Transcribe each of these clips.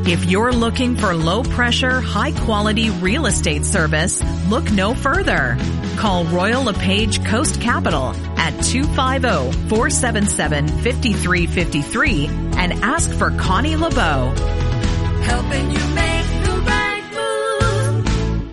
If you're looking for low-pressure, high-quality real estate service, look no further. Call Royal LePage Coast Capital at 250-477-5353 and ask for Connie LeBeau. Helping you make the right move.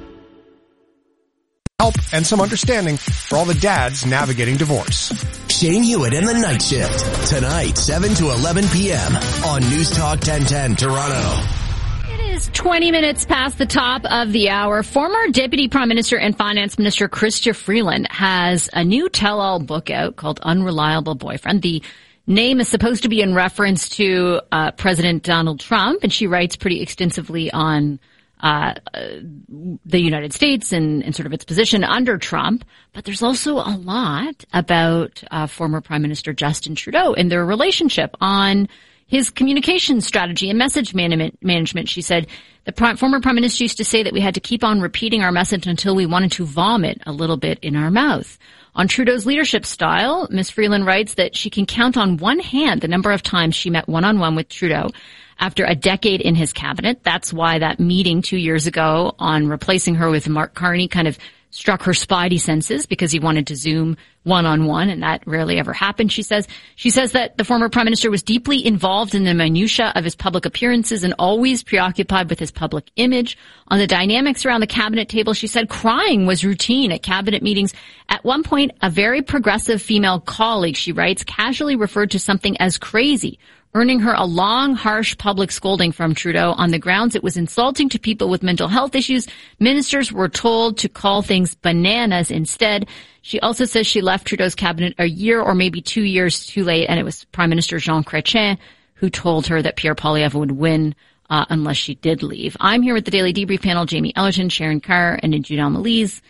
Help and some understanding for all the dads navigating divorce. Shane Hewitt in the Night Shift. Tonight, 7 to 11 p.m. on News Talk 1010 Toronto. It is 20 minutes past the top of the hour. Former Deputy Prime Minister and Finance Minister Chrystia Freeland has a new tell-all book out called Unreliable Boyfriend. The name is supposed to be in reference to President Donald Trump, and she writes pretty extensively on the United States and sort of its position under Trump. But there's also a lot about former Prime Minister Justin Trudeau and their relationship on his communication strategy and message management. She said, the former Prime Minister used to say that we had to keep on repeating our message until we wanted to vomit a little bit in our mouth. On Trudeau's leadership style, Ms. Freeland writes that she can count on one hand the number of times she met one-on-one with Trudeau after a decade in his cabinet. That's why that meeting 2 years ago on replacing her with Mark Carney kind of struck her spidey senses because he wanted to Zoom one-on-one, and that rarely ever happened, she says. She says that the former Prime Minister was deeply involved in the minutiae of his public appearances and always preoccupied with his public image. On the dynamics around the cabinet table, she said crying was routine at cabinet meetings. At one point, a very progressive female colleague, she writes, casually referred to something as crazy, earning her a long, harsh public scolding from Trudeau on the grounds it was insulting to people with mental health issues. Ministers were told to call things bananas instead. She also says she left Trudeau's cabinet a year or maybe 2 years too late, and it was Prime Minister Jean Chrétien who told her that Pierre Poilievre would win unless she did leave. I'm here with the Daily Debrief panel, Jamie Ellerton, Sharon Carr, and Judel Malise.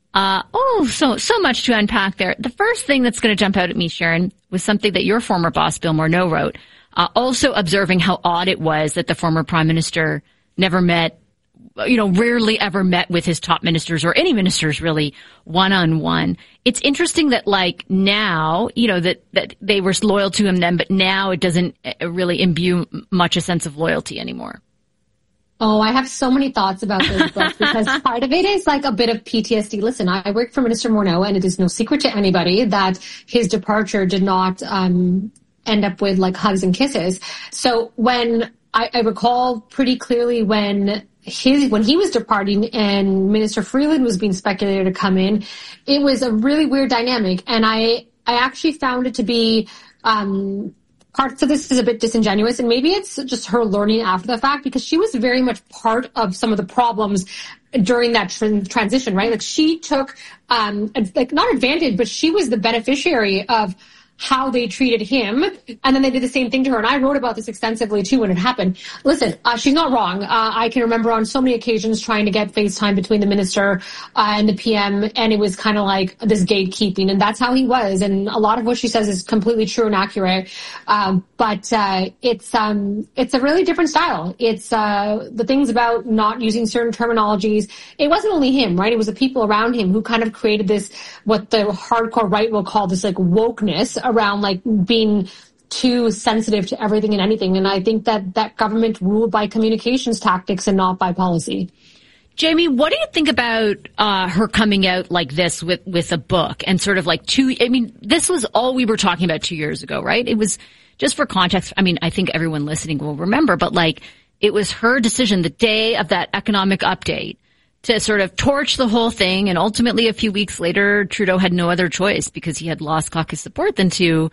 So much to unpack there. The first thing that's going to jump out at me, Sharon, was something that your former boss, Bill Morneau, wrote. Also observing how odd it was that the former Prime Minister never met, rarely ever met with his top ministers or any ministers really one-on-one. It's interesting that now, that they were loyal to him then, but now it doesn't really imbue much a sense of loyalty anymore. Oh, I have so many thoughts about those books because part of it is like a bit of PTSD. Listen, I worked for Minister Morneau, and it is no secret to anybody that his departure did not end up with hugs and kisses. So when I recall pretty clearly when he was departing and Minister Freeland was being speculated to come in, it was a really weird dynamic. And I actually found it to be, parts of this is a bit disingenuous, and maybe it's just her learning after the fact, because she was very much part of some of the problems during that transition, right? She took, not advantage, but she was the beneficiary of how they treated him, and then they did the same thing to her. And I wrote about this extensively too when it happened. Listen, she's not wrong. I can remember on so many occasions trying to get FaceTime between the minister and the PM, and it was kind of like this gatekeeping, and that's how he was. And a lot of what she says is completely true and accurate. But it's a really different style. It's the things about not using certain terminologies. It wasn't only him, right? It was the people around him who kind of created this, what the hardcore right will call this wokeness around being too sensitive to everything and anything. And I think that government ruled by communications tactics and not by policy. Jamie, what do you think about her coming out like this with a book and sort of this was all we were talking about 2 years ago, right? It was, just for context, I think everyone listening will remember, but it was her decision the day of that economic update to sort of torch the whole thing. And ultimately, a few weeks later, Trudeau had no other choice because he had lost caucus support than to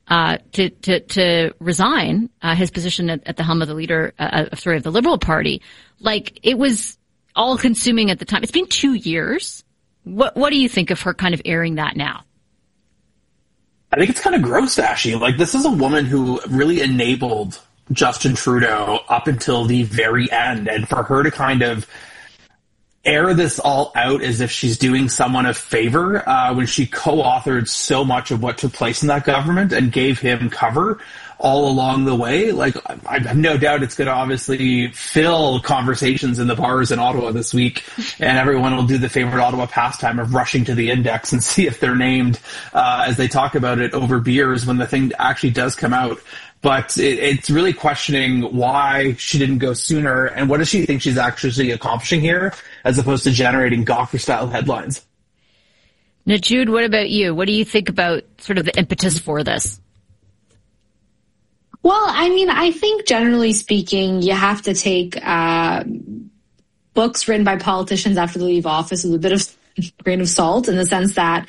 resign his position at the helm of the of the Liberal Party. It was all consuming at the time. It's been 2 years. What do you think of her kind of airing that now? I think it's kind of gross, Ashley. This is a woman who really enabled Justin Trudeau up until the very end. And for her to kind of air this all out as if she's doing someone a favor when she co-authored so much of what took place in that government and gave him cover all along the way. I have no doubt it's going to obviously fill conversations in the bars in Ottawa this week, and everyone will do the favorite Ottawa pastime of rushing to the index and see if they're named as they talk about it over beers when the thing actually does come out. but it's really questioning why she didn't go sooner, and what does she think she's actually accomplishing here, as opposed to generating Gawker-style headlines. Now, Jude, what about you? What do you think about sort of the impetus for this? Well, I mean, I think generally speaking, you have to take books written by politicians after they leave office with a bit of grain of salt, in the sense that,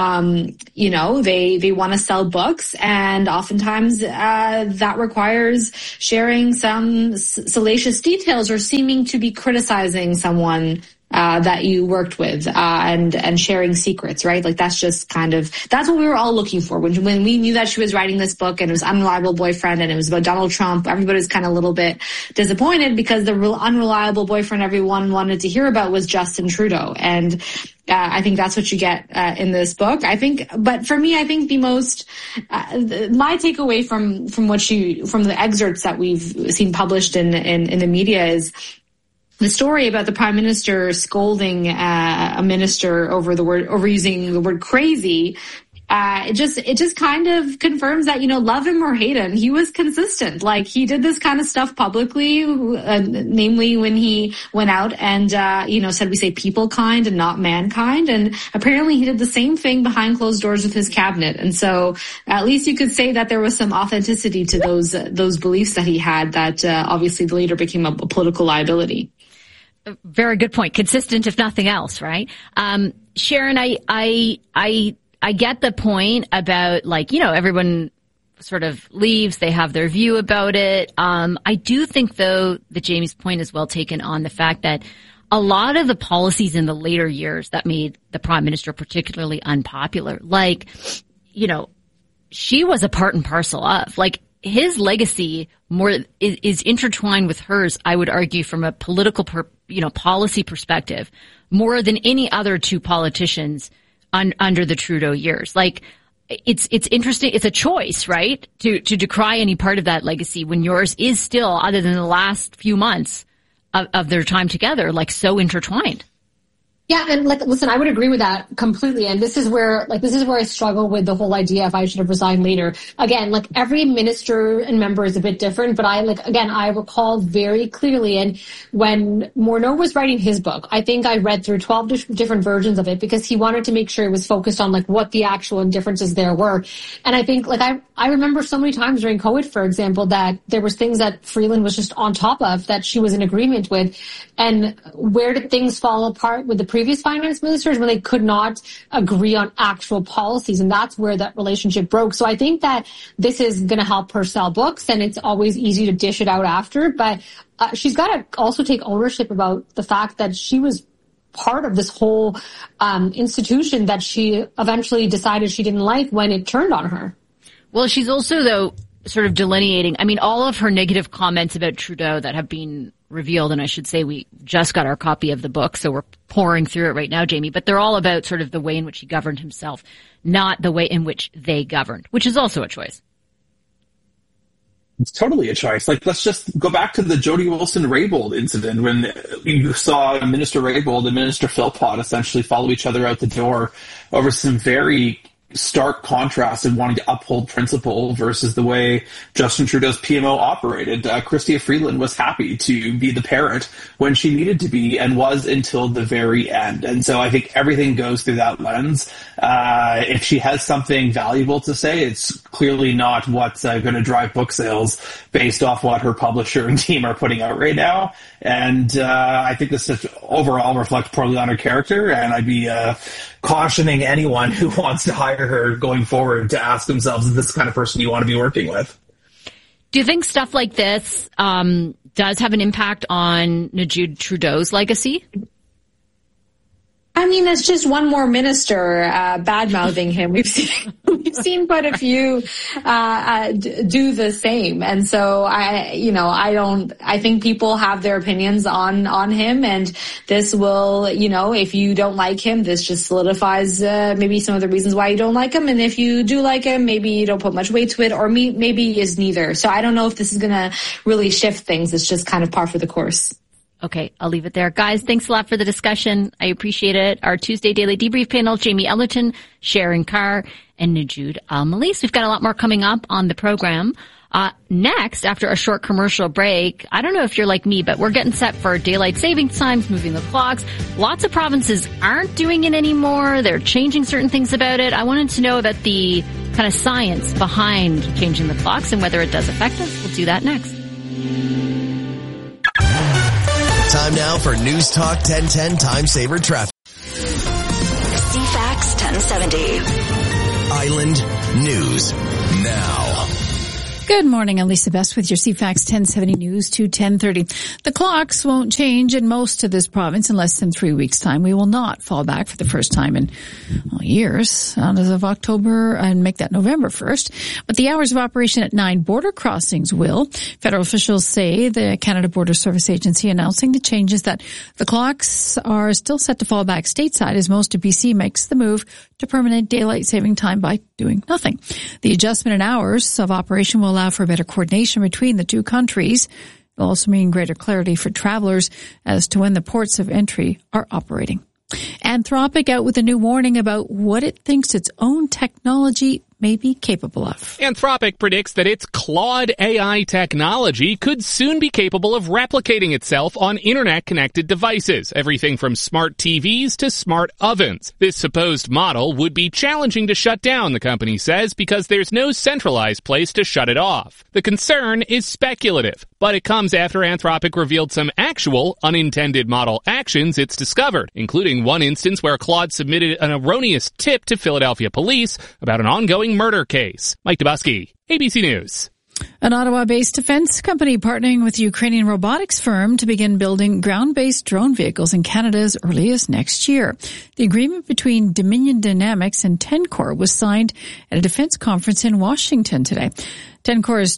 they want to sell books, and oftentimes that requires sharing some salacious details or seeming to be criticizing someone that you worked with, and sharing secrets, right? Like that's what we were all looking for. When we knew that she was writing this book and it was Unreliable Boyfriend and it was about Donald Trump, everybody was kind of a little bit disappointed, because the unreliable boyfriend everyone wanted to hear about was Justin Trudeau. And I think that's what you get in this book. But for me, I think the most my takeaway from the excerpts that we've seen published in the media is the story about the Prime Minister scolding a minister over using the word crazy. It just kind of confirms that, love him or hate him, he was consistent. Like, he did this kind of stuff publicly, namely when he went out and, said we say people kind and not mankind. And apparently he did the same thing behind closed doors with his cabinet. And so at least you could say that there was some authenticity to those beliefs that he had, that obviously later became a political liability. Very good point. Consistent, if nothing else, right? Sharon, I get the point about, everyone sort of leaves, they have their view about it. I do think, though, that Jamie's point is well taken on the fact that a lot of the policies in the later years that made the Prime Minister particularly unpopular, she was a part and parcel of. His legacy is intertwined with hers, I would argue, from a political policy perspective, more than any other two politicians under the Trudeau years. It's interesting. It's a choice, right? To decry any part of that legacy when yours is still, other than the last few months of their time together, so intertwined. Yeah, and listen, I would agree with that completely. And this is where I struggle with the whole idea if I should have resigned later. Again, every minister and member is a bit different, but I recall very clearly, and when Morneau was writing his book, I think I read through 12 different versions of it, because he wanted to make sure it was focused on what the actual differences there were. And I think I remember so many times during COVID, for example, that there was things that Freeland was just on top of that she was in agreement with. And where did things fall apart with the previous finance ministers? When they could not agree on actual policies, and that's where that relationship broke. So I think that this is going to help her sell books, and it's always easy to dish it out after, but she's got to also take ownership about the fact that she was part of this whole institution that she eventually decided she didn't like when it turned on her. Well, she's also, though, sort of delineating, all of her negative comments about Trudeau that have been revealed, and I should say we just got our copy of the book, so we're pouring through it right now, Jamie, but they're all about sort of the way in which he governed himself, not the way in which they governed, which is also a choice. It's totally a choice. Let's just go back to the Jody Wilson-Raybould incident, when you saw Minister Raybould and Minister Philpott essentially follow each other out the door over some very stark contrast in wanting to uphold principle versus the way Justin Trudeau's PMO operated. Chrystia Freeland was happy to be the parent when she needed to be, and was until the very end. And so I think everything goes through that lens. If she has something valuable to say, it's clearly not what's going to drive book sales based off what her publisher and team are putting out right now. And I think this overall reflects poorly on her character, and I'd be cautioning anyone who wants to hire her going forward to ask themselves, is this the kind of person you want to be working with? Do you think stuff like this does have an impact on Jude Trudeau's legacy? It's just one more minister bad-mouthing him. We've seen quite a few do the same, and so I think people have their opinions on him, and this will, if you don't like him, this just solidifies maybe some of the reasons why you don't like him, and if you do like him, maybe you don't put much weight to it, or maybe is neither. So I don't know if this is going to really shift things. It's just kind of par for the course. Okay, I'll leave it there. Guys, thanks a lot for the discussion. I appreciate it. Our Tuesday Daily Debrief panel, Jamie Ellerton, Sharon Carr, and Nujood Al-Malise. We've got a lot more coming up on the program. Next, after a short commercial break, I don't know if you're like me, but we're getting set for daylight savings times, moving the clocks. Lots of provinces aren't doing it anymore. They're changing certain things about it. I wanted to know about the kind of science behind changing the clocks and whether it does affect us. We'll do that next. Time now for News Talk 1010 Time Saver Traffic. CFAX 1070. Island News Now. Good morning. I'm Lisa Best with your CFAX 1070 News to 1030. The clocks won't change in most of this province in less than 3 weeks' time. We will not fall back for the first time in years as of October and make that November 1st. But the hours of operation at 9 border crossings will. Federal officials say the Canada Border Service Agency announcing the changes that the clocks are still set to fall back stateside as most of BC makes the move to permanent daylight saving time by doing nothing. The adjustment in hours of operation will allow for better coordination between the two countries. It will also mean greater clarity for travelers as to when the ports of entry are operating. Anthropic out with a new warning about what it thinks its own technology may be capable of. Anthropic predicts that its Claude AI technology could soon be capable of replicating itself on internet-connected devices, everything from smart TVs to smart ovens. This supposed model would be challenging to shut down, the company says, because there's no centralized place to shut it off. The concern is speculative, but it comes after Anthropic revealed some actual unintended model actions it's discovered, including one instance where Claude submitted an erroneous tip to Philadelphia police about an ongoing murder case. Mike Dubusky, ABC News. An Ottawa-based defense company partnering with a Ukrainian robotics firm to begin building ground-based drone vehicles in Canada as early as next year. The agreement between Dominion Dynamics and Tencor was signed at a defense conference in Washington today. Tencor's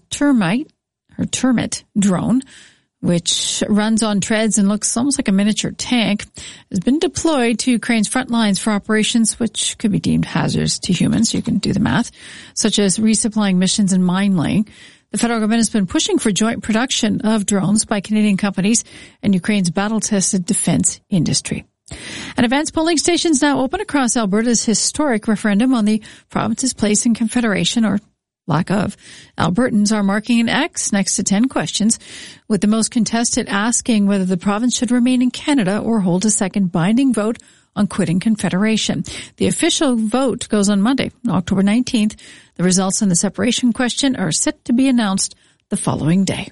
Termit drone, which runs on treads and looks almost like a miniature tank, has been deployed to Ukraine's front lines for operations which could be deemed hazardous to humans. You can do the math, such as resupplying missions and mine laying. The federal government has been pushing for joint production of drones by Canadian companies and Ukraine's battle-tested defense industry. And advanced polling stations now open across Alberta's historic referendum on the province's place in Confederation, or lack of. Albertans are marking an X next to 10 questions, with the most contested asking whether the province should remain in Canada or hold a second binding vote on quitting Confederation. The official vote goes on Monday, October 19th. The results on the separation question are set to be announced the following day.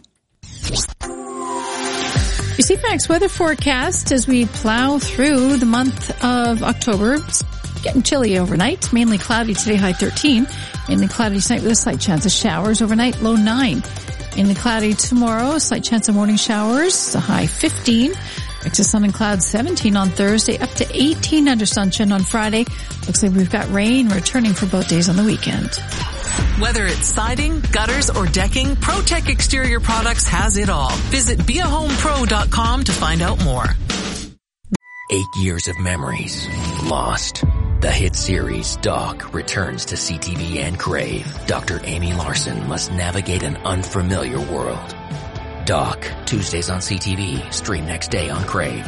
Your CFAX weather forecast as we plow through the month of October. It's getting chilly overnight, mainly cloudy today, high 13. Mainly cloudy tonight with a slight chance of showers. Overnight, low 9. Mainly cloudy tomorrow, a slight chance of morning showers, a high 15. Mix of sun and clouds, 17 on Thursday, up to 18 under sunshine on Friday. Looks like we've got rain returning for both days on the weekend. Whether it's siding, gutters, or decking, ProTech Exterior Products has it all. Visit beahomepro.com to find out more. 8 years of memories lost. The hit series Doc returns to CTV and Crave. Dr. Amy Larson must navigate an unfamiliar world. Doc, Tuesdays on CTV, stream next day on Crave.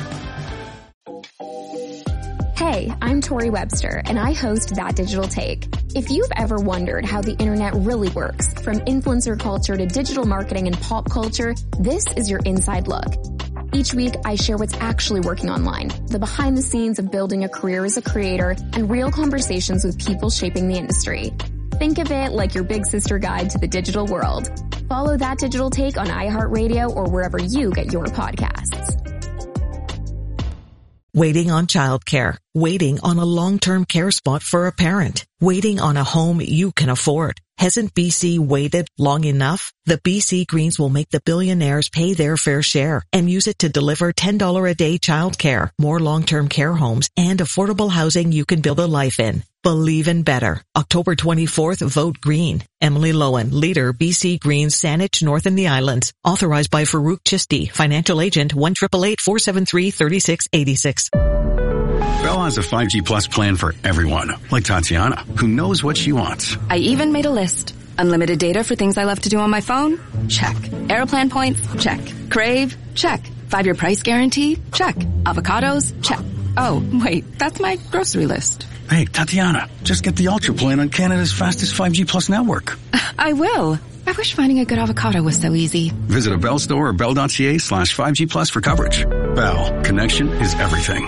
Hey, I'm Tori Webster, and I host That Digital Take. If you've ever wondered how the internet really works, from influencer culture to digital marketing and pop culture, this is your inside look. Each week, I share what's actually working online, the behind the scenes of building a career as a creator, and real conversations with people shaping the industry. Think of it like your big sister guide to the digital world. Follow That Digital Take on iHeartRadio or wherever you get your podcasts. Waiting on childcare. Waiting on a long-term care spot for a parent. Waiting on a home you can afford. Hasn't BC waited long enough? The BC Greens will make the billionaires pay their fair share and use it to deliver $10 a day childcare, more long-term care homes, and affordable housing you can build a life in. Believe in better. October 24th, vote green. Emily Lowen, leader, BC Greens, Saanich, North and the Islands. Authorized by Farouk Chisti, financial agent, 1-888-473-3686. Bell has a 5G Plus plan for everyone, like Tatiana, who knows what she wants. I even made a list. Unlimited data for things I love to do on my phone? Check. Airplan points? Check. Crave? Check. 5-year price guarantee? Check. Avocados? Check. Oh, wait, that's my grocery list. Hey, Tatiana, just get the Ultra plan on Canada's fastest 5G Plus network. I will. I wish finding a good avocado was so easy. Visit a Bell store or bell.ca/5G Plus for coverage. Bell, connection is everything.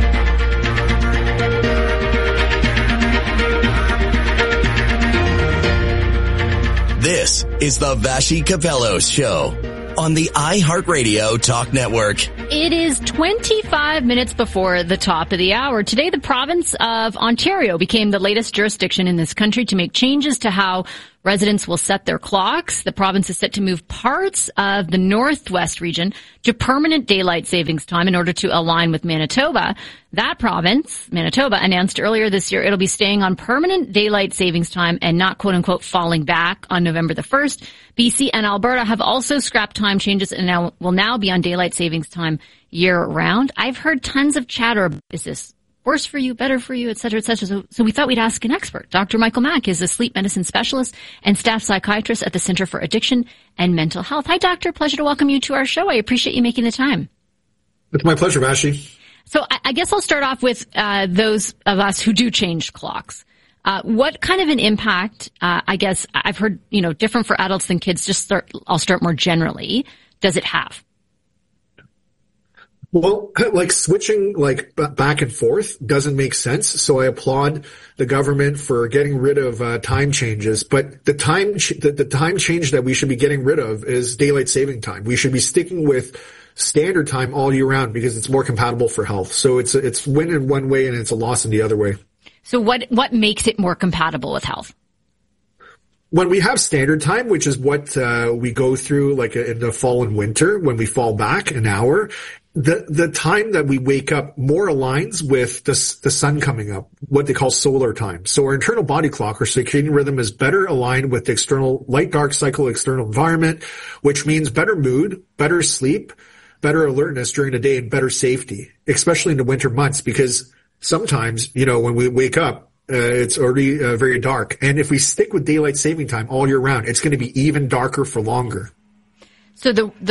This is the Vassy Kapelos Show on the iHeartRadio Talk Network. It is 25 minutes before the top of the hour. Today, the province of Ontario became the latest jurisdiction in this country to make changes to how residents will set their clocks. The province is set to move parts of the Northwest region to permanent daylight savings time in order to align with Manitoba. That province, Manitoba, announced earlier this year it'll be staying on permanent daylight savings time and not quote-unquote falling back on November the 1st. BC and Alberta have also scrapped time changes and will now be on daylight savings time year-round. I've heard tons of chatter. Is this worse for you, better for you, et cetera, et cetera. So we thought we'd ask an expert. Dr. Michael Mack is a sleep medicine specialist and staff psychiatrist at the Center for Addiction and Mental Health. Hi, Doctor. Pleasure to welcome you to our show. I appreciate you making the time. It's my pleasure, Vassy. So I guess I'll start off with those of us who do change clocks. What kind of an impact, I guess, I've heard, different for adults than kids. I'll start more generally. Does it have? Well, like switching back and forth doesn't make sense. So I applaud the government for getting rid of time changes. But the time change that we should be getting rid of is daylight saving time. We should be sticking with standard time all year round because it's more compatible for health. So it's win in one way and it's a loss in the other way. So what makes it more compatible with health? When we have standard time, which is what we go through in the fall and winter, when we fall back an hour, the time that we wake up more aligns with the sun coming up, what they call solar time. So our internal body clock, our circadian rhythm, is better aligned with the external light-dark cycle external environment, which means better mood, better sleep, better alertness during the day, and better safety, especially in the winter months, because sometimes, when we wake up, it's already very dark. And if we stick with daylight saving time all year round, it's going to be even darker for longer. So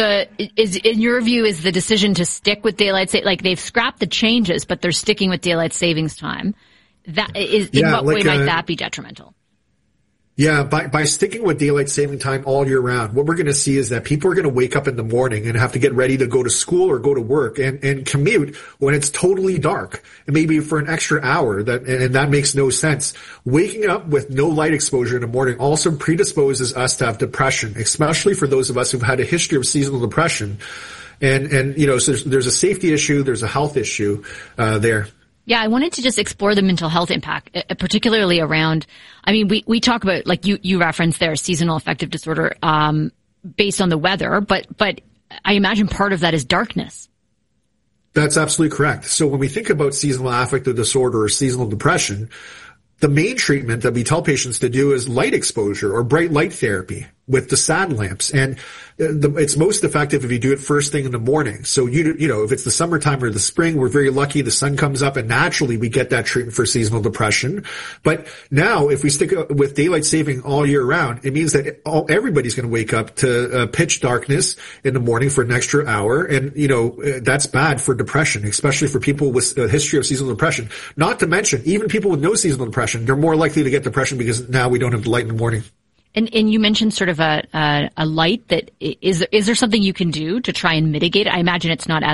in your view, is the decision to stick with daylight they've scrapped the changes, but they're sticking with daylight savings time. That is, in what way might that be detrimental? Yeah, by sticking with daylight saving time all year round, what we're going to see is that people are going to wake up in the morning and have to get ready to go to school or go to work and commute when it's totally dark, and maybe for an extra hour, and that makes no sense. Waking up with no light exposure in the morning also predisposes us to have depression, especially for those of us who've had a history of seasonal depression. And so there's a safety issue, there's a health issue there. Yeah, I wanted to just explore the mental health impact, particularly around, we talk about, you referenced there, seasonal affective disorder, based on the weather, but I imagine part of that is darkness. That's absolutely correct. So when we think about seasonal affective disorder or seasonal depression, the main treatment that we tell patients to do is light exposure or bright light therapy with the SAD lamps. And it's most effective if you do it first thing in the morning. So, if it's the summertime or the spring, we're very lucky the sun comes up and naturally we get that treatment for seasonal depression. But now if we stick with daylight saving all year round, it means that everybody's going to wake up to pitch darkness in the morning for an extra hour. And, that's bad for depression, especially for people with a history of seasonal depression. Not to mention, even people with no seasonal depression, they're more likely to get depression because now we don't have the light in the morning. And you mentioned sort of a light that is there something you can do to try and mitigate it? I imagine it's not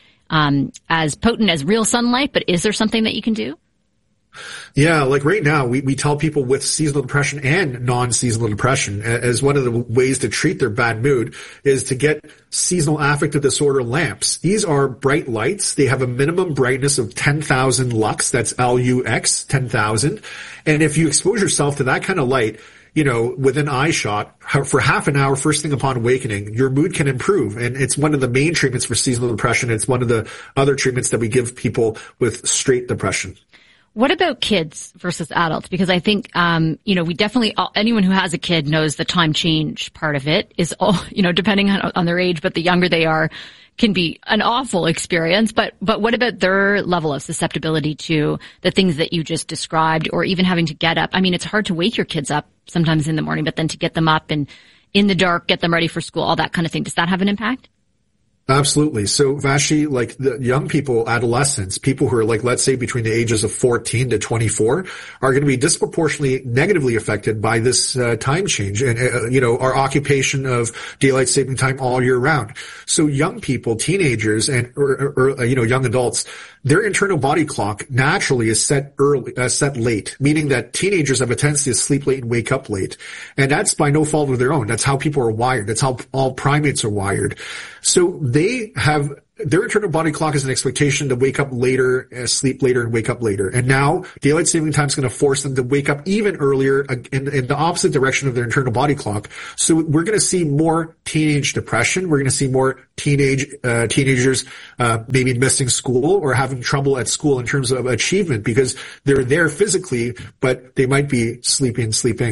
as potent as real sunlight, but is there something that you can do? Yeah, right now we tell people with seasonal depression and non-seasonal depression as one of the ways to treat their bad mood is to get seasonal affective disorder lamps. These are bright lights. They have a minimum brightness of 10,000 lux. That's LUX, 10,000. And if you expose yourself to that kind of light, within eye shot for half an hour first thing upon awakening, your mood can improve. And it's one of the main treatments for seasonal depression. It's one of the other treatments that we give people with straight depression. What about kids versus adults? Because I think, we definitely, anyone who has a kid knows the time change part of it is all, depending on their age, but the younger they are can be an awful experience. But what about their level of susceptibility to the things that you just described, or even having to get up? It's hard to wake your kids up sometimes in the morning, but then to get them up and in the dark, get them ready for school, all that kind of thing. Does that have an impact? Absolutely. So Vashi, like the young people, adolescents, people who are like, let's say between the ages of 14 to 24 are going to be disproportionately negatively affected by this time change and, our occupation of daylight saving time all year round. So young people, teenagers and, young adults, their internal body clock naturally is set late, meaning that teenagers have a tendency to sleep late and wake up late. And that's by no fault of their own. That's how people are wired. That's how all primates are wired. So they have their internal body clock is an expectation to wake up later, sleep later, and wake up later. And now daylight saving time is going to force them to wake up even earlier in the opposite direction of their internal body clock. So we're going to see more teenage depression. We're going to see more teenagers maybe missing school or having trouble at school in terms of achievement because they're there physically, but they might be sleeping.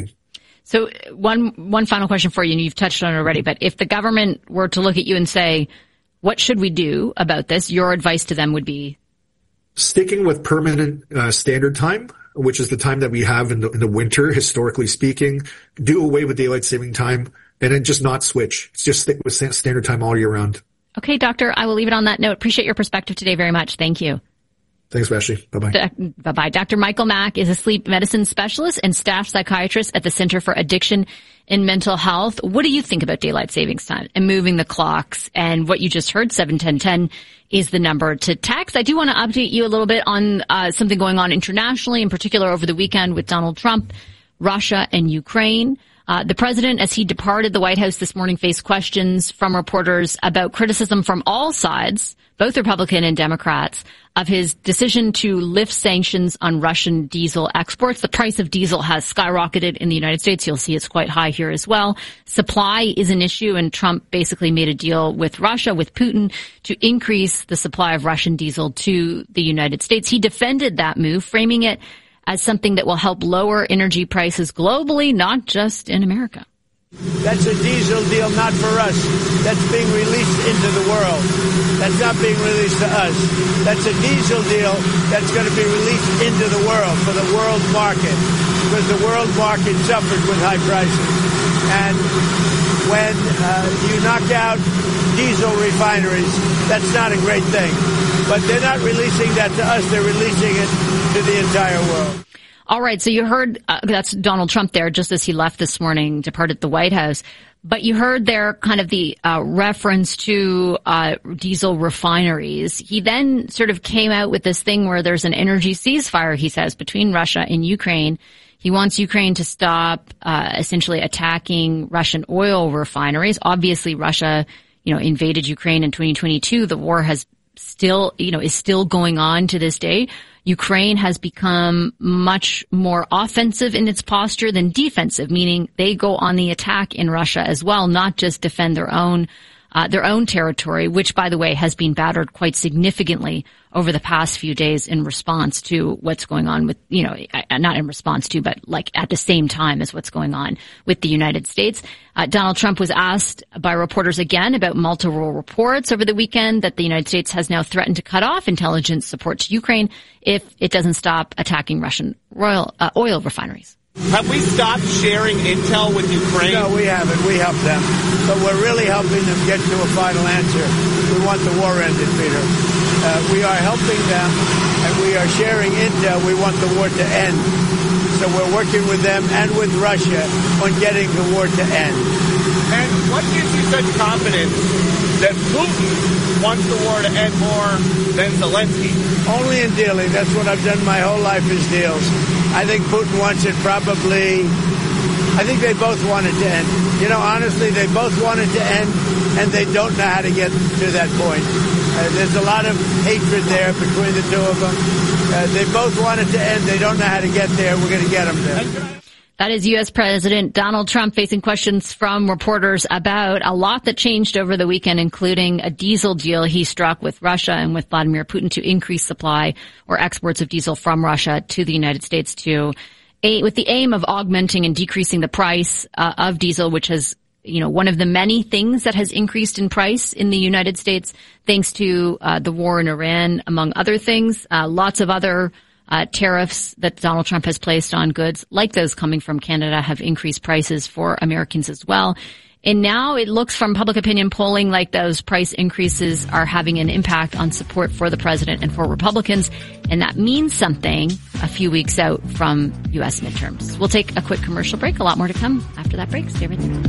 So one final question for you, and you've touched on it already, but if the government were to look at you and say, what should we do about this? Your advice to them would be? Sticking with permanent standard time, which is the time that we have in the winter, historically speaking. Do away with daylight saving time and then just not switch. Just stick with standard time all year round. Okay, doctor, I will leave it on that note. Appreciate your perspective today very much. Thank you. Thanks, Vashi. Bye-bye. Bye-bye. Dr. Michael Mack is a sleep medicine specialist and staff psychiatrist at the Center for Addiction and Mental Health. What do you think about daylight savings time and moving the clocks? And what you just heard, 71010 is the number to text. I do want to update you a little bit on something going on internationally, in particular over the weekend with Donald Trump, Russia, and Ukraine. The president, as he departed the White House this morning, faced questions from reporters about criticism from all sides, both Republican and Democrats, of his decision to lift sanctions on Russian diesel exports. The price of diesel has skyrocketed in the United States. You'll see it's quite high here as well. Supply is an issue, and Trump basically made a deal with Russia, with Putin, to increase the supply of Russian diesel to the United States. He defended that move, framing it as something that will help lower energy prices globally, not just in America. That's a diesel deal not for us. That's being released into the world. That's not being released to us. That's a diesel deal that's going to be released into the world for the world market, because the world market suffered with high prices. And when you knock out diesel refineries, that's not a great thing. But they're not releasing that to us. They're releasing it to the entire world. All right. So you heard that's Donald Trump there just as he left this morning, departed the White House. But you heard there kind of the reference to diesel refineries. He then sort of came out with this thing where there's an energy ceasefire, he says, between Russia and Ukraine. He wants Ukraine to stop essentially attacking Russian oil refineries. Obviously, Russia, invaded Ukraine in 2022. The war has still, is still going on to this day. Ukraine has become much more offensive in its posture than defensive, meaning they go on the attack in Russia as well, not just defend their own territory, which, by the way, has been battered quite significantly over the past few days in response to what's going on with, not in response to, but like at the same time as what's going on with the United States. Donald Trump was asked by reporters again about multiple reports over the weekend that the United States has now threatened to cut off intelligence support to Ukraine if it doesn't stop attacking Russian oil refineries. Have we stopped sharing intel with Ukraine? No, we haven't. We help them. But we're really helping them get to a final answer. We want the war ended, Peter. We are helping them, and we are sharing intel. We want the war to end. So we're working with them and with Russia on getting the war to end. And what gives you such confidence that Putin wants the war to end more than Zelensky? Only in dealing. That's what I've done my whole life is deals. I think Putin wants it probably. I think they both want it to end. Honestly, they both want it to end, and they don't know how to get to that point. There's a lot of hatred there between the two of them. They both want it to end. They don't know how to get there. We're going to get them there. That is U.S. President Donald Trump facing questions from reporters about a lot that changed over the weekend, including a diesel deal he struck with Russia and with Vladimir Putin to increase supply or exports of diesel from Russia to the United States with the aim of augmenting and decreasing the price of diesel, which has, one of the many things that has increased in price in the United States thanks to the war in Iran, among other things. Lots of other tariffs that Donald Trump has placed on goods, like those coming from Canada, have increased prices for Americans as well. And now it looks from public opinion polling like those price increases are having an impact on support for the president and for Republicans. And that means something a few weeks out from U.S. midterms. We'll take a quick commercial break. A lot more to come after that break. Stay right there.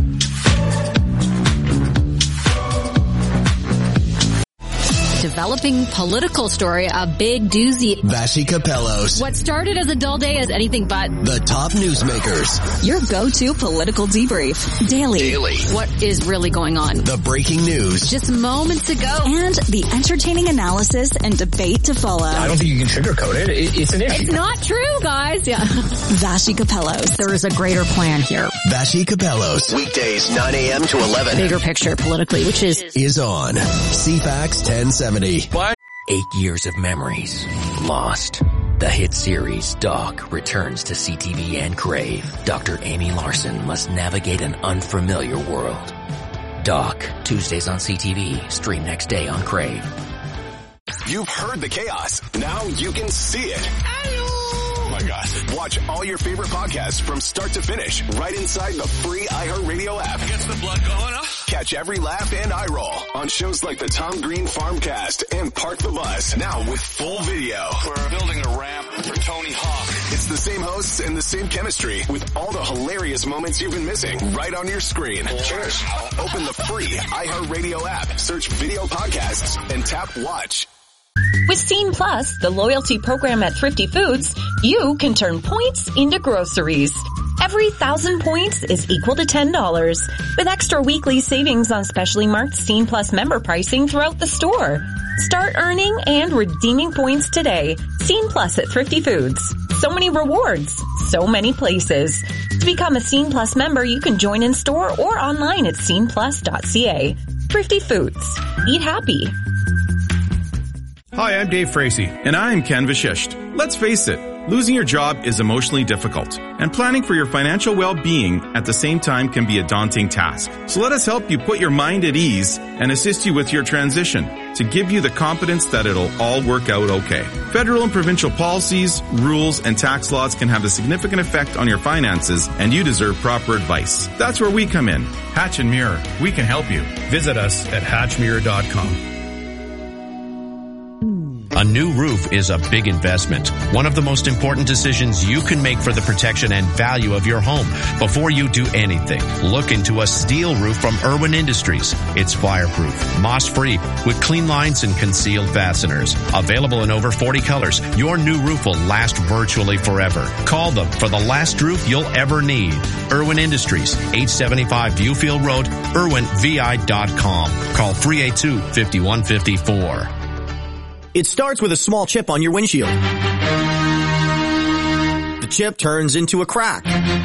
Developing political story, a big doozy. Vassy Capellos. What started as a dull day is anything but. The top newsmakers. Your go-to political debrief. Daily. What is really going on? The breaking news. Just moments ago. And the entertaining analysis and debate to follow. I don't think you can sugarcoat it. It's an issue. It's not true, guys. Yeah. Vassy Capellos. There is a greater plan here. Vassy Capellos. Weekdays 9 a.m. to 11. Bigger picture politically, which is on CFAX 1070. 8 years of memories lost. The hit series Doc returns to CTV and Crave. Dr. Amy Larson must navigate an unfamiliar world. Doc, Tuesdays on CTV, stream next day on Crave. You've heard the chaos. Now you can see it. Oh my gosh. Watch all your favorite podcasts from start to finish right inside the free iHeartRadio app. Gets the blood going, huh? Catch every laugh and eye roll on shows like the Tom Green Farmcast and Park the Bus. Now with full video. We're building a ramp for Tony Hawk. It's the same hosts and the same chemistry with all the hilarious moments you've been missing right on your screen. Cheers. Open the free iHeartRadio app, search video podcasts, and tap watch. With Scene Plus, the loyalty program at Thrifty Foods, you can turn points into groceries. Every 1,000 points is equal to $10, with extra weekly savings on specially marked Scene Plus member pricing throughout the store. Start earning and redeeming points today. Scene Plus at Thrifty Foods. So many rewards, so many places. To become a Scene Plus member, you can join in store or online at sceneplus.ca. Thrifty Foods. Eat happy. Hi, I'm Dave Fracey. And I'm Ken Vashisht. Let's face it, losing your job is emotionally difficult, and planning for your financial well-being at the same time can be a daunting task. So let us help you put your mind at ease and assist you with your transition to give you the confidence that it'll all work out okay. Federal and provincial policies, rules, and tax laws can have a significant effect on your finances, and you deserve proper advice. That's where we come in. Hatch and Muir. We can help you. Visit us at hatchmuir.com. A new roof is a big investment. One of the most important decisions you can make for the protection and value of your home. Before you do anything, look into a steel roof from Irwin Industries. It's fireproof, moss-free, with clean lines and concealed fasteners. Available in over 40 colors, your new roof will last virtually forever. Call them for the last roof you'll ever need. Irwin Industries, 875 Viewfield Road, irwinvi.com. Call 382-5154. It starts with a small chip on your windshield. The chip turns into a crack.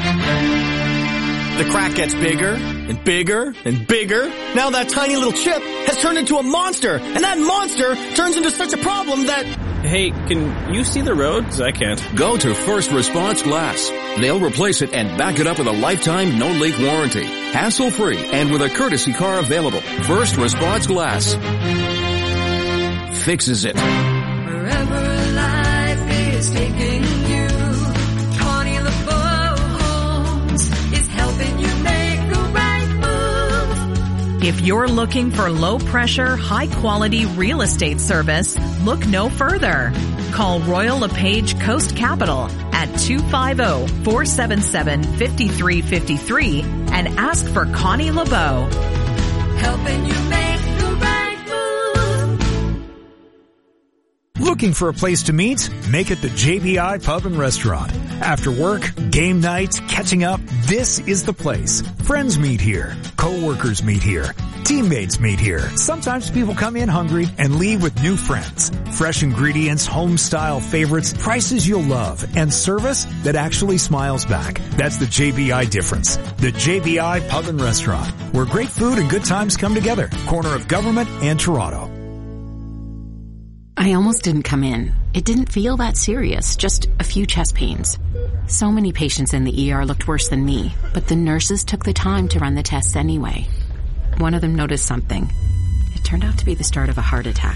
The crack gets bigger and bigger and bigger. Now that tiny little chip has turned into a monster, and that monster turns into such a problem that... Hey, can you see the road? 'Cause I can't. Go to First Response Glass. They'll replace it and back it up with a lifetime no-leak warranty. Hassle-free and with a courtesy car available. First Response Glass fixes it. Wherever life is taking you, Connie LeBeau Homes is helping you make the right move. If you're looking for low pressure, high quality real estate service, look no further. Call Royal LePage Coast Capital at 250-477-5353 and ask for Connie LeBeau. Helping you make the right move. Looking for a place to meet? Make it the JBI Pub and Restaurant. After work, game nights, catching up, this is the place. Friends meet here. Co-workers meet here. Teammates meet here. Sometimes people come in hungry and leave with new friends. Fresh ingredients, home-style favorites, prices you'll love, and service that actually smiles back. That's the JBI difference. The JBI Pub and Restaurant, where great food and good times come together. Corner of Government and Toronto. I almost didn't come in. It didn't feel that serious, just a few chest pains. So many patients in the ER looked worse than me, but the nurses took the time to run the tests anyway. One of them noticed something. It turned out to be the start of a heart attack.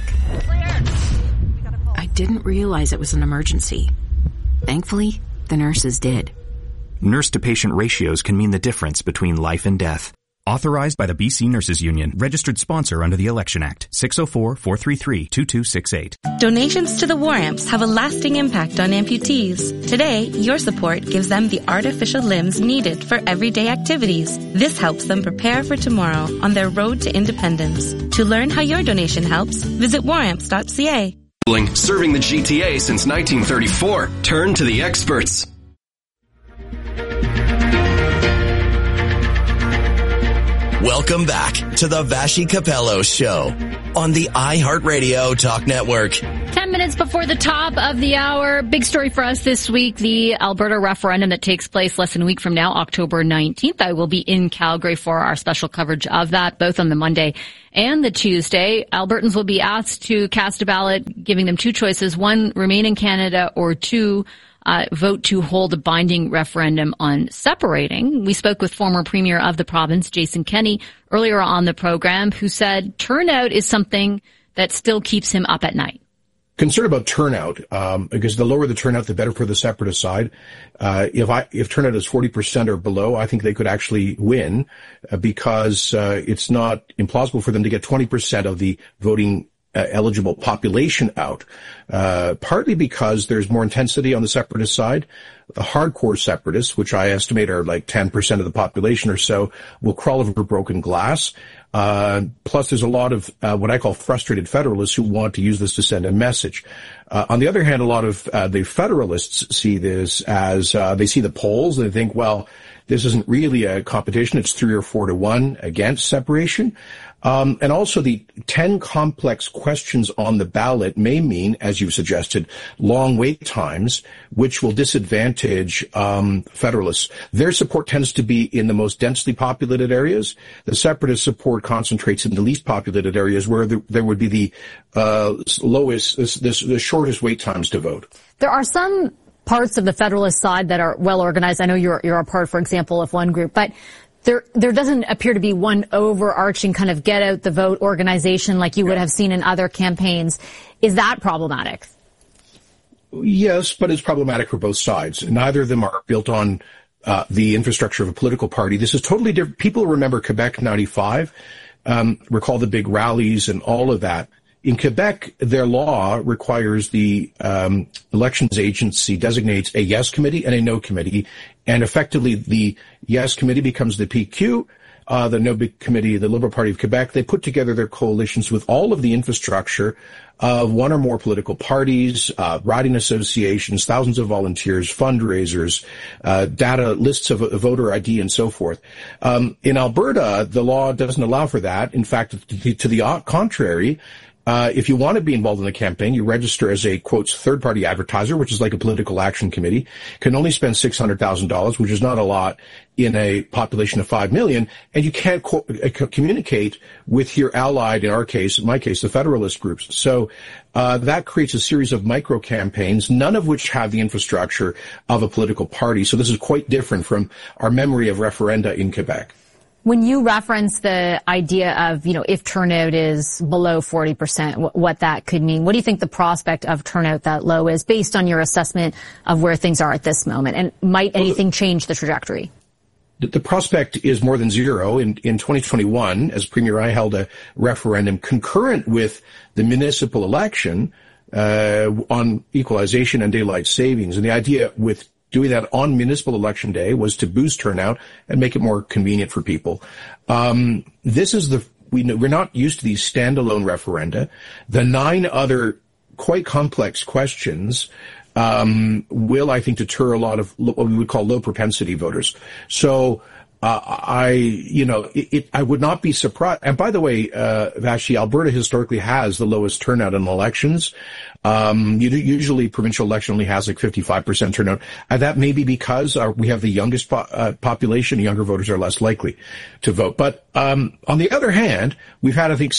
I didn't realize it was an emergency. Thankfully, the nurses did. Nurse-to-patient ratios can mean the difference between life and death. Authorized by the BC Nurses Union. Registered sponsor under the Election Act. 604-433-2268. Donations to the War Amps have a lasting impact on amputees. Today, your support gives them the artificial limbs needed for everyday activities. This helps them prepare for tomorrow on their road to independence. To learn how your donation helps, visit waramps.ca. Serving the GTA since 1934. Turn to the experts. Welcome back to the Vassy Capello Show on the iHeartRadio Talk Network. 10 minutes before the top of the hour, big story for us this week, the Alberta referendum that takes place less than a week from now, October 19th. I will be in Calgary for our special coverage of that, both on the Monday and the Tuesday. Albertans will be asked to cast a ballot, giving them two choices: one, remain in Canada, or two, vote to hold a binding referendum on separating. We spoke with former Premier of the province, Jason Kenney, earlier on the program, who said turnout is something that still keeps him up at night. Concerned about turnout, because the lower the turnout, the better for the separatist side. If turnout is 40% or below, I think they could actually win, because it's not implausible for them to get 20% of the voting eligible population out, partly because there's more intensity on the separatist side. The hardcore separatists, which I estimate are like 10% of the population or so, will crawl over broken glass. Plus there's a lot of what I call frustrated federalists who want to use this to send a message. On the other hand, a lot of the federalists see this as they see the polls and they think, well, this isn't really a competition. It's 3 or 4 to 1 against separation. And also the 10 complex questions on the ballot may mean, as you've suggested, long wait times, which will disadvantage federalists. Their support tends to be in the most densely populated areas. The separatist support concentrates in the least populated areas, where there would be the the shortest wait times to vote. There are some parts of the Federalist side that are well organized. I know you're a part, for example, of one group, but there doesn't appear to be one overarching kind of get out the vote organization like you would have seen in other campaigns. Is that problematic? Yes, but it's problematic for both sides. Neither of them are built on the infrastructure of a political party. This is totally different. People remember Quebec 95, recall the big rallies and all of that. In Quebec, their law requires the elections agency designates a yes committee and a no committee, and effectively the yes committee becomes the PQ, the no committee, the Liberal Party of Quebec. They put together their coalitions with all of the infrastructure of one or more political parties, riding associations, thousands of volunteers, fundraisers, data, lists of voter ID, and so forth. In Alberta, the law doesn't allow for that. In fact, to the contrary, if you want to be involved in the campaign, you register as a, quote, third-party advertiser, which is like a political action committee, can only spend $600,000, which is not a lot in a population of 5 million, and you can't communicate with your allied, in my case, the Federalist groups. So that creates a series of micro-campaigns, none of which have the infrastructure of a political party. So this is quite different from our memory of referenda in Quebec. When you reference the idea of, if turnout is below 40%, what that could mean, what do you think the prospect of turnout that low is based on your assessment of where things are at this moment? And might anything change the trajectory? The prospect is more than zero. In 2021, as Premier, I held a referendum concurrent with the municipal election on equalization and daylight savings. And the idea with doing that on municipal election day was to boost turnout and make it more convenient for people. We're not used to these standalone referenda. The 9 other quite complex questions will, I think, deter a lot of what we would call low propensity voters. So I would not be surprised. And by the way, Vassy, Alberta historically has the lowest turnout in elections. Usually provincial election only has like 55% turnout. And that may be because we have the youngest population. Younger voters are less likely to vote. But on the other hand, we've had, I think,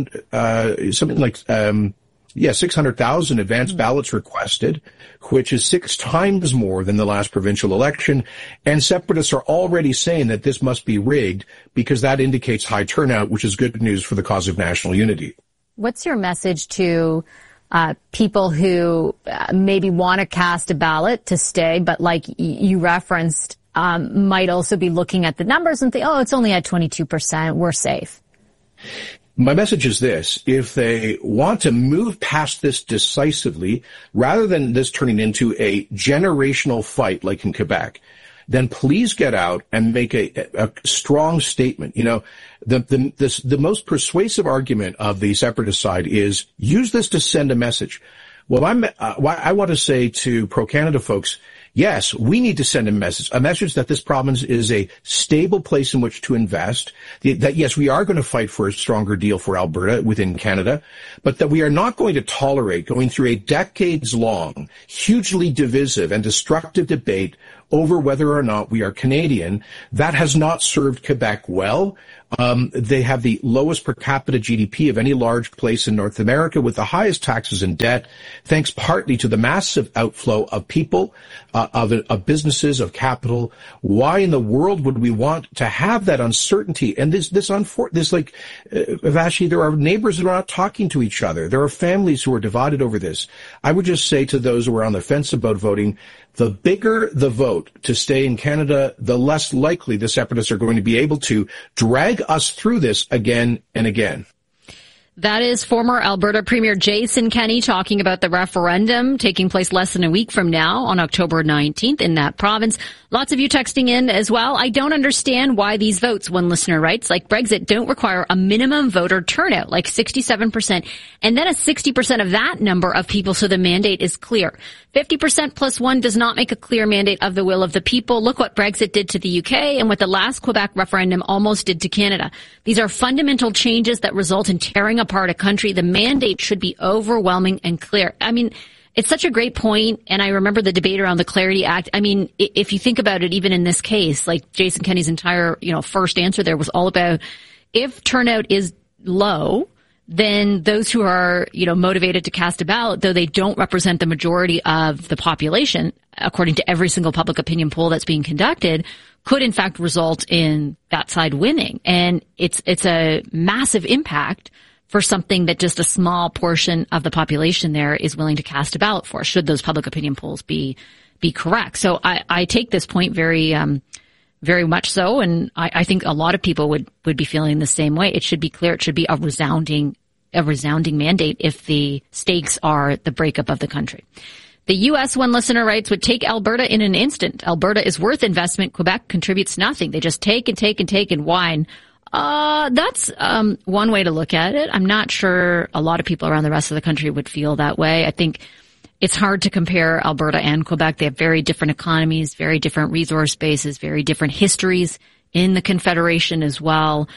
600,000 advance ballots requested, which is 6 times more than the last provincial election. And separatists are already saying that this must be rigged because that indicates high turnout, which is good news for the cause of national unity. What's your message to people who maybe want to cast a ballot to stay, but like you referenced, might also be looking at the numbers and think, oh, it's only at 22%. We're safe. My message is this. If they want to move past this decisively, rather than this turning into a generational fight like in Quebec, then please get out and make a strong statement. You know, the most persuasive argument of the separatist side is use this to send a message. Well, I want to say to pro-Canada folks, yes, we need to send a message that this province is a stable place in which to invest, that yes, we are going to fight for a stronger deal for Alberta within Canada, but that we are not going to tolerate going through a decades-long, hugely divisive and destructive debate over whether or not we are Canadian. That has not served Quebec well. They have the lowest per capita GDP of any large place in North America, with the highest taxes and debt, thanks partly to the massive outflow of people, of businesses, of capital. Why in the world would we want to have that uncertainty? And Vashi, there are neighbors that are not talking to each other. There are families who are divided over this. I would just say to those who are on the fence about voting, the bigger the vote to stay in Canada, the less likely the separatists are going to be able to drag us through this again and again. That is former Alberta Premier Jason Kenney talking about the referendum taking place less than a week from now on October 19th in that province. Lots of you texting in as well. I don't understand why these votes, one listener writes, like Brexit, don't require a minimum voter turnout, like 67%, and then a 60% of that number of people so the mandate is clear. 50% plus one does not make a clear mandate of the will of the people. Look what Brexit did to the UK and what the last Quebec referendum almost did to Canada. These are fundamental changes that result in tearing apart a country. The mandate should be overwhelming and clear. I mean, it's such a great point, and I remember the debate around the Clarity Act. I mean, if you think about it, even in this case, like Jason Kenney's entire, first answer there was all about if turnout is low, then those who are, motivated to cast a ballot, though they don't represent the majority of the population, according to every single public opinion poll that's being conducted, could in fact result in that side winning. And it's a massive impact for something that just a small portion of the population there is willing to cast a ballot for, should those public opinion polls be correct. So I take this point very much so, and I think a lot of people would be feeling the same way. It should be clear. It should be a resounding mandate if the stakes are the breakup of the country. The U.S., one listener writes, would take Alberta in an instant. Alberta is worth investment. Quebec contributes nothing. They just take and take and take and whine. That's one way to look at it. I'm not sure a lot of people around the rest of the country would feel that way. I think it's hard to compare Alberta and Quebec. They have very different economies, very different resource bases, very different histories in the Confederation as well.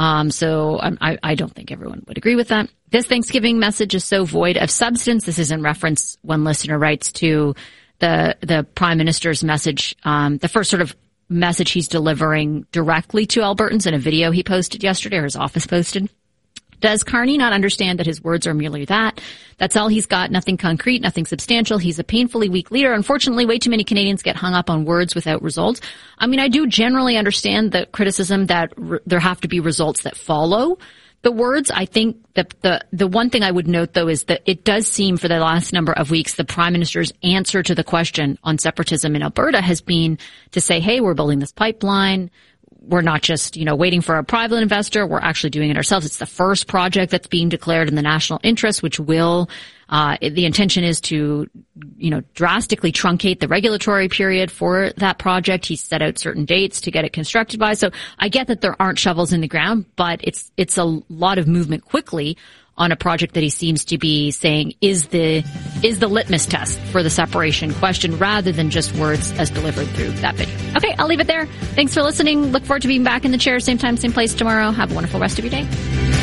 So I don't think everyone would agree with that. This Thanksgiving message is so void of substance. This is in reference, one listener writes, to the Prime Minister's message, the first sort of message he's delivering directly to Albertans in a video he posted yesterday, or his office posted. Does Carney not understand that his words are merely that? That's all he's got, nothing concrete, nothing substantial. He's a painfully weak leader. Unfortunately, way too many Canadians get hung up on words without results. I mean, I do generally understand the criticism that there have to be results that follow the words. I think that the one thing I would note, though, is that it does seem for the last number of weeks the Prime Minister's answer to the question on separatism in Alberta has been to say, hey, we're building this pipeline. We're not just, waiting for a private investor. We're actually doing it ourselves. It's the first project that's being declared in the national interest, which will, the intention is to, drastically truncate the regulatory period for that project. He's set out certain dates to get it constructed by. So I get that there aren't shovels in the ground, but it's a lot of movement quickly on a project that he seems to be saying is the litmus test for the separation question, rather than just words as delivered through that video. Okay, I'll leave it there. Thanks for listening. Look forward to being back in the chair, same time, same place tomorrow. Have a wonderful rest of your day.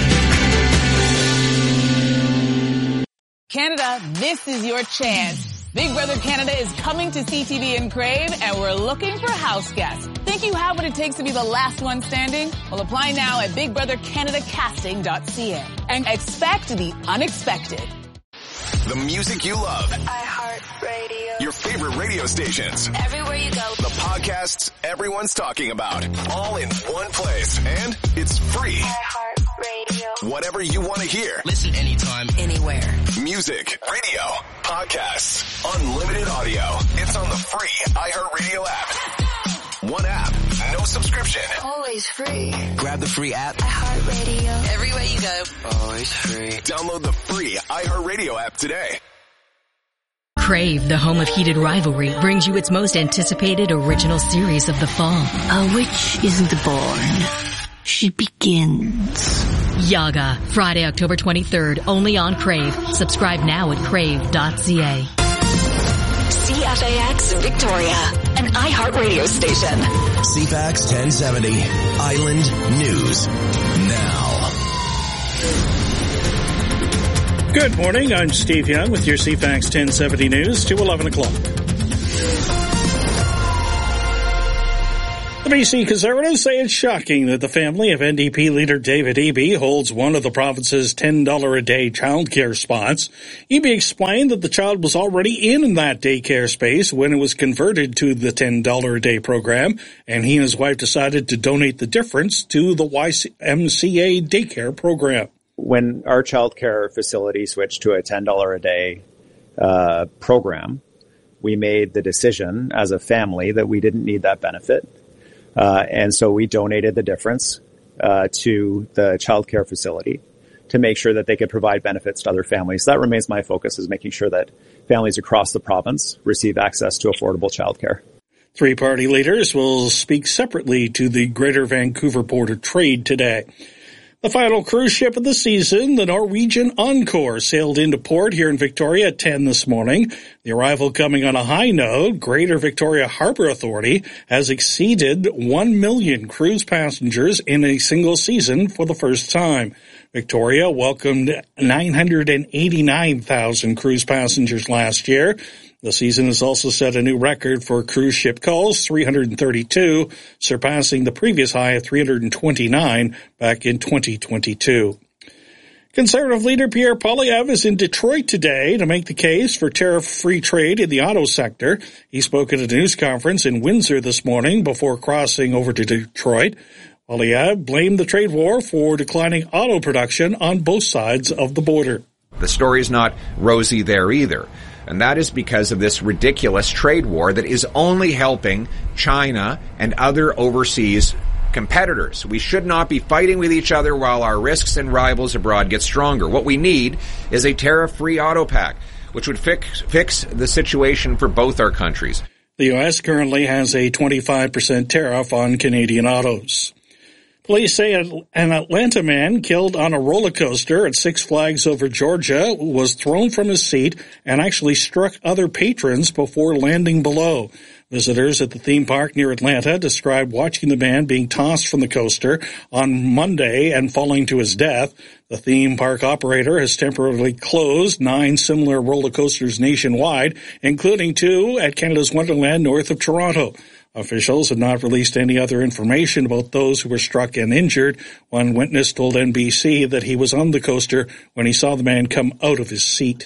Canada, this is your chance. Big Brother Canada is coming to CTV and Crave, and we're looking for house guests. Think you have what it takes to be the last one standing? Well, apply now at BigBrotherCanadaCasting.ca and expect the unexpected. The music you love. iHeartRadio. Your favorite radio stations. Everywhere you go. The podcasts everyone's talking about. All in one place. And it's free. iHeartRadio. Whatever you want to hear. Listen anytime, anywhere. Music, radio, podcasts, unlimited audio. It's on the free iHeartRadio app. One app, no subscription. Always free. Grab the free app. iHeartRadio. Everywhere you go. Always free. Download the free iHeartRadio app today. Crave, the home of heated rivalry, brings you its most anticipated original series of the fall. A witch isn't born. She begins. Yaga, Friday, October 23rd, only on Crave. Subscribe now at crave.ca. CFAX Victoria, an iHeartRadio station. CFAX 1070, Island News Now. Good morning, I'm Steve Young with your CFAX 1070 News to 11 o'clock. The BC Conservatives say it's shocking that the family of NDP leader David Eby holds one of the province's $10 a day childcare spots. Eby explained that the child was already in that daycare space when it was converted to the $10 a day program, and he and his wife decided to donate the difference to the YMCA daycare program. When our childcare facility switched to a $10 a day program, we made the decision as a family that we didn't need that benefit. And so we donated the difference to the childcare facility to make sure that they could provide benefits to other families. That remains my focus, is making sure that families across the province receive access to affordable childcare. Three party leaders will speak separately to the Greater Vancouver Board of Trade today. The final cruise ship of the season, the Norwegian Encore, sailed into port here in Victoria at 10 this morning. The arrival coming on a high note. Greater Victoria Harbour Authority has exceeded 1 million cruise passengers in a single season for the first time. Victoria welcomed 989,000 cruise passengers last year. The season has also set a new record for cruise ship calls, 332, surpassing the previous high of 329 back in 2022. Conservative leader Pierre Poilievre is in Detroit today to make the case for tariff-free trade in the auto sector. He spoke at a news conference in Windsor this morning before crossing over to Detroit. Poilievre blamed the trade war for declining auto production on both sides of the border. The story is not rosy there either. And that is because of this ridiculous trade war that is only helping China and other overseas competitors. We should not be fighting with each other while our risks and rivals abroad get stronger. What we need is a tariff-free auto pact, which would fix the situation for both our countries. The U.S. currently has a 25% tariff on Canadian autos. Police say an Atlanta man killed on a roller coaster at Six Flags Over Georgia was thrown from his seat and actually struck other patrons before landing below. Visitors at the theme park near Atlanta described watching the man being tossed from the coaster on Monday and falling to his death. The theme park operator has temporarily closed 9 similar roller coasters nationwide, including 2 at Canada's Wonderland north of Toronto. Officials have not released any other information about those who were struck and injured. One witness told NBC that he was on the coaster when he saw the man come out of his seat.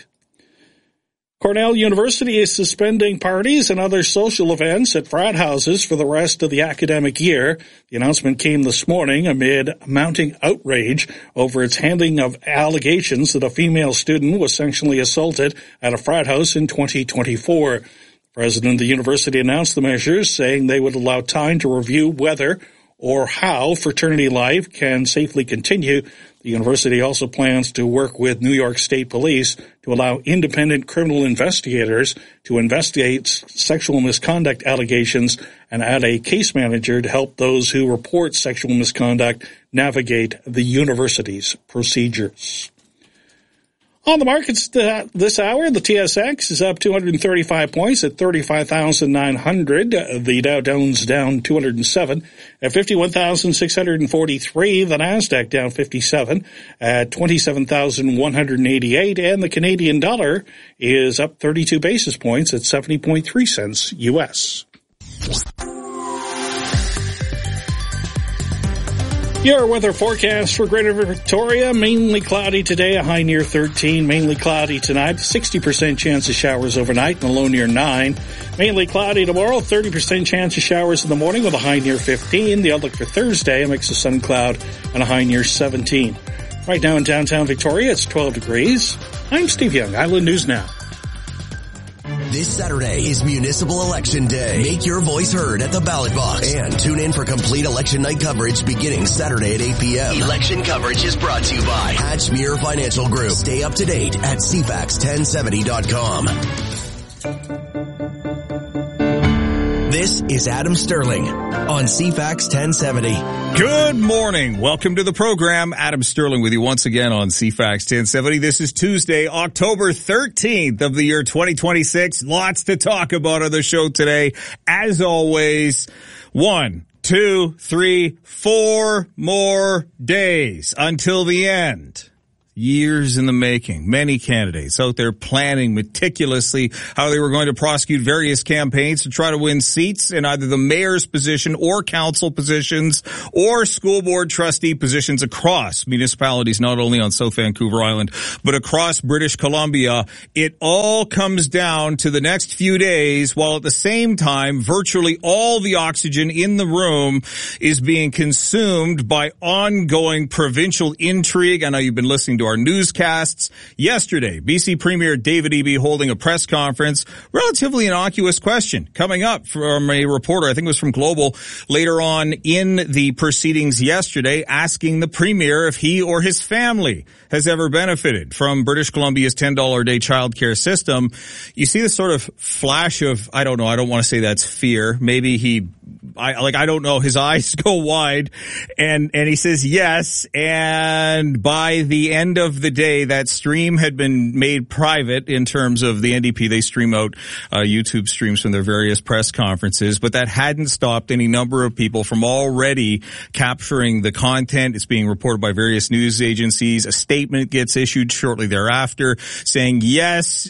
Cornell University is suspending parties and other social events at frat houses for the rest of the academic year. The announcement came this morning amid mounting outrage over its handling of allegations that a female student was sexually assaulted at a frat house in 2024. The president of the university announced the measures, saying they would allow time to review whether or how fraternity life can safely continue. The university also plans to work with New York State Police to allow independent criminal investigators to investigate sexual misconduct allegations and add a case manager to help those who report sexual misconduct navigate the university's procedures. On the markets this hour, the TSX is up 235 points at 35,900. The Dow Jones down 207 at 51,643. The Nasdaq down 57 at 27,188. And the Canadian dollar is up 32 basis points at 70.3 cents U.S. Your weather forecast for Greater Victoria, mainly cloudy today, a high near 13. Mainly cloudy tonight, 60% chance of showers overnight and a low near 9. Mainly cloudy tomorrow, 30% chance of showers in the morning with a high near 15. The outlook for Thursday, a mix of sun, cloud, and a high near 17. Right now in downtown Victoria, it's 12 degrees. I'm Steve Young, Island News Now. This Saturday is Municipal Election Day. Make your voice heard at the ballot box and tune in for complete election night coverage beginning Saturday at 8 p.m. Election coverage is brought to you by Hatchmere Financial Group. Stay up to date at cfax1070.com. This is Adam Sterling on CFAX 1070. Good morning. Welcome to the program. Adam Sterling with you once again on CFAX 1070. This is Tuesday, October 13th of the year 2026. Lots to talk about on the show today. As always, 1, 2, 3, 4 more days until the end. Years in the making. Many candidates out there planning meticulously how they were going to prosecute various campaigns to try to win seats in either the mayor's position or council positions or school board trustee positions across municipalities, not only on South Vancouver Island, but across British Columbia. It all comes down to the next few days, while at the same time, virtually all the oxygen in the room is being consumed by ongoing provincial intrigue. I know you've been listening to our newscasts. Yesterday, BC Premier David Eby holding a press conference. Relatively innocuous question coming up from a reporter, I think it was from Global, later on in the proceedings yesterday, asking the Premier if he or his family has ever benefited from British Columbia's $10 a day childcare system. You see this sort of flash of, I don't know, I don't want to say that's fear. Maybe I don't know, his eyes go wide and he says yes. And by the end of the day, that stream had been made private in terms of the NDP. They stream out YouTube streams from their various press conferences, but that hadn't stopped any number of people from already capturing the content. It's being reported by various news agencies. A statement gets issued shortly thereafter saying yes,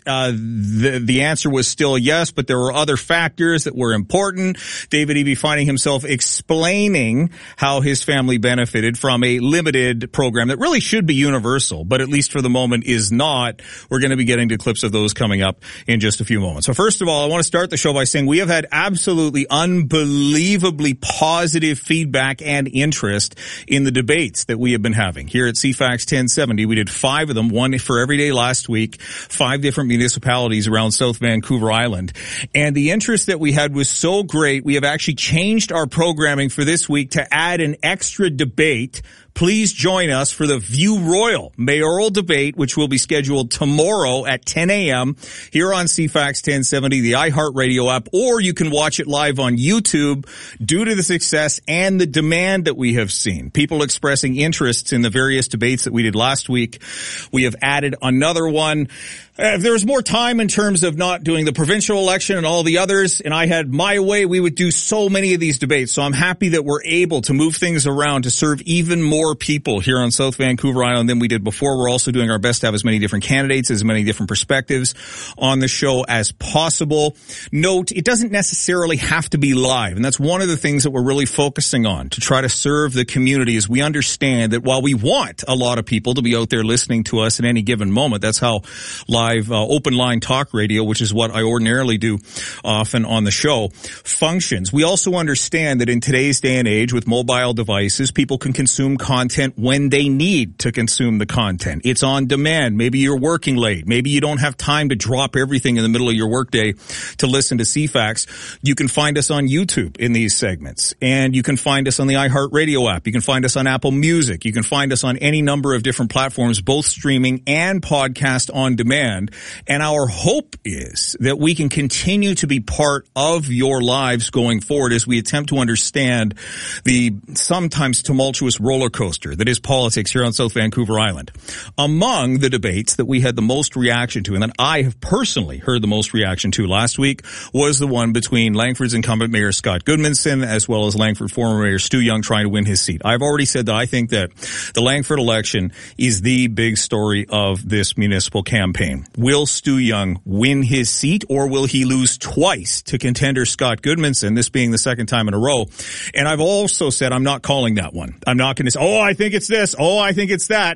the answer was still yes, but there were other factors that were important. David Eby finding himself explaining how his family benefited from a limited program that really should be universal, but at least for the moment is not. We're going to be getting to clips of those coming up in just a few moments. So first of all, I want to start the show by saying we have had absolutely unbelievably positive feedback and interest in the debates that we have been having here at CFAX 1070. We did 5 of them, one for every day last week, 5 different municipalities around South Vancouver Island. And the interest that we had was so great, we have actually changed our programming for this week to add an extra debate. Please join us for the View Royal mayoral debate, which will be scheduled tomorrow at 10 a.m. here on CFAX 1070, the iHeartRadio app, or you can watch it live on YouTube. Due to the success and the demand that we have seen, people expressing interests in the various debates that we did last week, we have added another one. If there was more time in terms of not doing the provincial election and all the others, and I had my way, we would do so many of these debates. So I'm happy that we're able to move things around to serve even more people here on South Vancouver Island than we did before. We're also doing our best to have as many different candidates, as many different perspectives on the show as possible. Note, it doesn't necessarily have to be live, and that's one of the things that we're really focusing on to try to serve the community, as we understand that while we want a lot of people to be out there listening to us at any given moment, that's how live open line talk radio, which is what I ordinarily do often on the show, functions. We also understand that in today's day and age with mobile devices, people can consume content when they need to consume the content. It's on demand. Maybe you're working late. Maybe you don't have time to drop everything in the middle of your workday to listen to CFAX. You can find us on YouTube in these segments, and you can find us on the iHeartRadio app. You can find us on Apple Music. You can find us on any number of different platforms, both streaming and podcast on demand. And our hope is that we can continue to be part of your lives going forward as we attempt to understand the sometimes tumultuous roller coaster that is politics here on South Vancouver Island. Among the debates that we had the most reaction to, and that I have personally heard the most reaction to last week, was the one between Langford's incumbent Mayor Scott Goodmanson as well as Langford former Mayor Stu Young trying to win his seat. I've already said that I think that the Langford election is the big story of this municipal campaign. Will Stu Young win his seat, or will he lose twice to contender Scott Goodmanson, this being the second time in a row? And I've also said I'm not calling that one. I'm not going to say, oh, I think it's this, oh, I think it's that.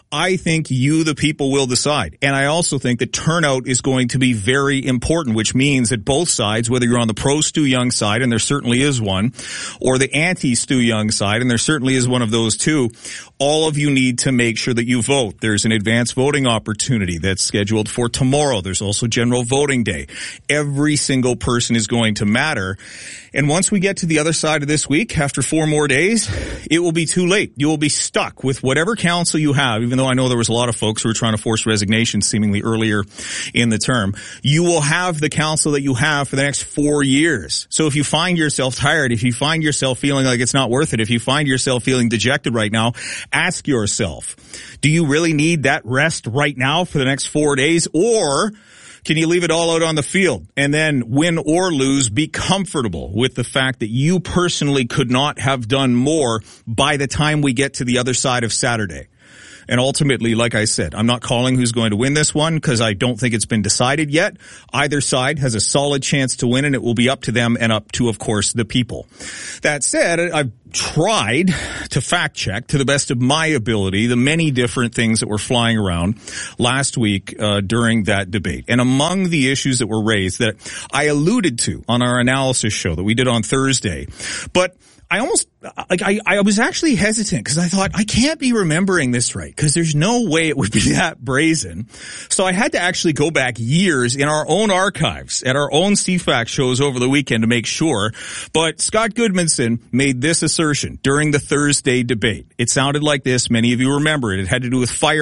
I think you, the people, will decide. And I also think that turnout is going to be very important, which means that both sides, whether you're on the pro-Stu Young side, and there certainly is one, or the anti-Stu Young side, and there certainly is one of those too, all of you need to make sure that you vote. There's an advanced voting opportunity that's scheduled for tomorrow. There's also general voting day. Every single person is going to matter. And once we get to the other side of this week, after 4 more days, it will be too late. You will be stuck with whatever council you have, even though I know there was a lot of folks who were trying to force resignation seemingly earlier in the term. You will have the council that you have for the next 4 years. So if you find yourself tired, if you find yourself feeling like it's not worth it, if you find yourself feeling dejected right now, ask yourself, do you really need that rest right now for the next 4 days? Or can you leave it all out on the field and then win or lose, be comfortable with the fact that you personally could not have done more by the time we get to the other side of Saturday? And ultimately, like I said, I'm not calling who's going to win this one because I don't think it's been decided yet. Either side has a solid chance to win, and it will be up to them and up to, of course, the people. That said, I've tried to fact check to the best of my ability the many different things that were flying around last week during that debate. And among the issues that were raised that I alluded to on our analysis show that we did on Thursday, but I almost, I was actually hesitant because I thought, I can't be remembering this right because there's no way it would be that brazen. So I had to actually go back years in our own archives at our own CFAX shows over the weekend to make sure. But Scott Goodmanson made this assertion during the Thursday debate. It sounded like this. Many of you remember it. It had to do with fire